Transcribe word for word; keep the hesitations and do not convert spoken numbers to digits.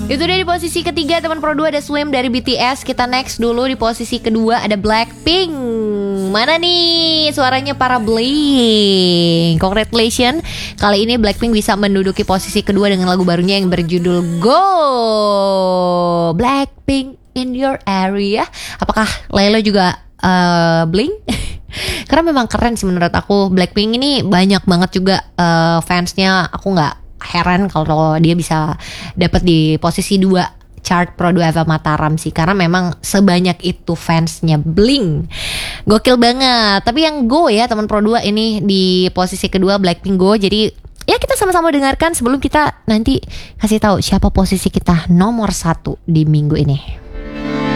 Itu dia di posisi ketiga teman Pro dua ada Swim dari B T S. Kita next dulu di posisi kedua ada Blackpink. Mana nih suaranya para Blink? Congratulations. Kali ini Blackpink bisa menduduki posisi kedua dengan lagu barunya yang berjudul Go. Blackpink in your area. Apakah Laylo juga uh, Blink? Karena memang keren sih menurut aku. Blackpink ini banyak banget juga uh, fansnya. Aku gak heran kalau dia bisa dapat di posisi dua chart Pro dua Eva Mataram sih, karena memang sebanyak itu fansnya Blink. Gokil banget. Tapi yang Go ya teman Pro dua ini di posisi kedua Blackpink Go. Jadi ya kita sama-sama dengarkan sebelum kita nanti kasih tahu siapa posisi kita nomor satu di minggu ini.